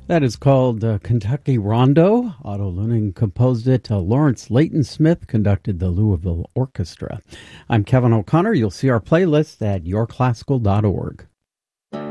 That is called Kentucky Rondo. Otto Luning composed it. Lawrence Leighton Smith conducted the Louisville Orchestra. I'm Kevin O'Connor. You'll see our playlist at yourclassical.org.